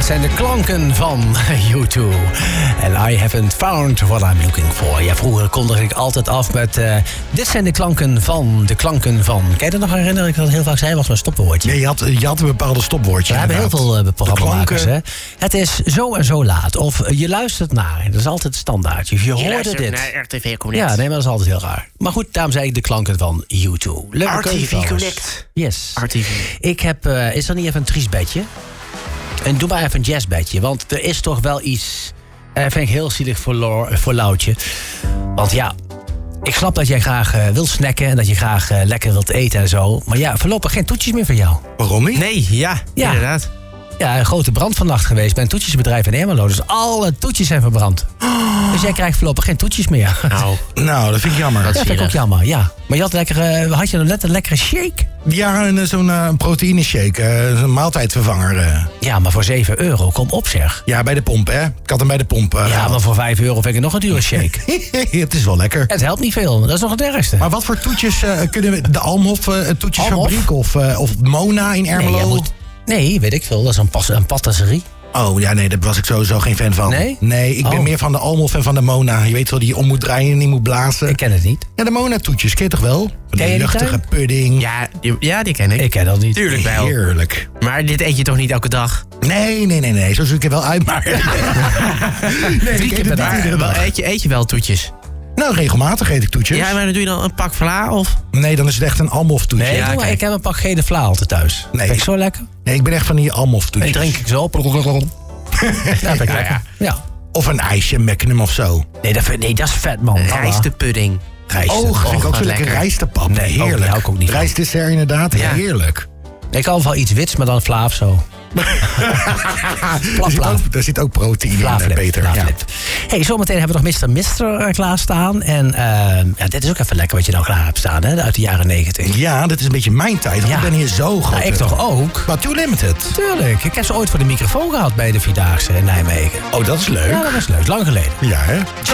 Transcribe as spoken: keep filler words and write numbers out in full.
het zijn de klanken van U twee. And I haven't found what I'm looking for. Ja, vroeger kondigde ik altijd af met... Uh, dit zijn de klanken van, de klanken van. Kan je dat nog herinneren? Ik dat heel vaak zei, was mijn stopwoordje. Nee, je had, je had een bepaalde stopwoordje. We hebben heel veel uh, programmamakers. Hè? Het is zo en zo laat. Of je luistert naar. Dat is altijd standaard. Je, je hoorde dit. Naar R T V Connect. Ja, nee, maar dat is altijd heel raar. Maar goed, daarom zei ik de klanken van U twee. Leuke R T V keuze Connect. Yes. R T V. Ik heb... Uh, is er niet even een triest bedje? En doe maar even een jazzbedje. Want er is toch wel iets... En dat vind ik heel zielig voor, Lor, voor Loutje. Want ja, ik snap dat jij graag uh, wilt snacken... en dat je graag uh, lekker wilt eten en zo. Maar ja, voorlopig geen toetjes meer voor jou. Waarom niet? Nee, ja, ja. inderdaad. Ja, een grote brand vannacht geweest bij een toetjesbedrijf in Ermelo. Dus alle toetjes zijn verbrand. Oh. Dus jij krijgt voorlopig geen toetjes meer. Nou, nou dat vind ik jammer. Dat ja, vind ik ook jammer, ja. Maar je had, lekkere, had je net een lekkere shake? Ja, een, zo'n uh, proteïne shake. Uh, zo'n maaltijdvervanger. Uh. Ja, maar voor zeven euro. Kom op, zeg. Ja, bij de pomp, hè. Ik had hem bij de pomp. Uh, ja, maar voor vijf euro vind ik nog een dure shake. Het is wel lekker. Het helpt niet veel. Dat is nog het ergste. Maar wat voor toetjes uh, kunnen we... De Almhof uh, toetjesfabriek of, uh, of Mona in Ermelo? Nee, moet, nee, weet ik veel. Dat is een, pas, een patisserie. Oh, ja, nee, daar was ik sowieso geen fan van. Nee? Nee, ik ben oh. meer van de Almhof en van de Mona. Je weet wel, die je om moet draaien en die moet blazen. Ik ken het niet. Ja, de Mona-toetjes, ken je toch wel? Ken die luchtige pudding. Ja die, ja, die ken ik. Ik ken dat niet. Tuurlijk wel. Heerlijk. Maar dit eet je toch niet elke dag? Nee, nee, nee, nee. Zo zoek ik er wel uit, maar... nee, Drie keer per dag. Wel, eet, je, eet je wel toetjes? Nou, regelmatig eet ik toetjes. Ja, maar dan doe je dan een pak vla of? Nee, dan is het echt een Almhof toetje. Nee, ja, maar okay. ik heb een pak gele vla altijd thuis. Nee. Vind ik zo lekker. Nee, ik ben echt van die Almhof toetjes. En drink ik zo op. Ja, vind ik ja, lekker. ja. Ja. Of een ijsje, Magnum of zo. Nee, dat, nee, dat is vet, man. Rijstepudding. Rijst. Oh, vind ik ook zo lekker. Rijstepap. Nee, heerlijk. Oh, die hou ik ook niet van. Rijstdessert inderdaad, Ja. heerlijk. Ik hou wel iets wits, maar dan vla of zo. Daar zit, ook, daar zit ook proteïne in, Peter. Ja. Hey, zometeen hebben we nog mister Mister klaarstaan. En uh, ja, dit is ook even lekker wat je nou klaar hebt staan, hè, uit de jaren negentig. Ja, dat is een beetje mijn tijd, want Ja. ik ben hier zo groot. Nou, ik toch ook? Maar Too Limited. Tuurlijk. Ik heb ze ooit voor de microfoon gehad bij de Vierdaagse in Nijmegen. Oh, dat is leuk. Ja, dat was leuk. Lang geleden. Ja, hè?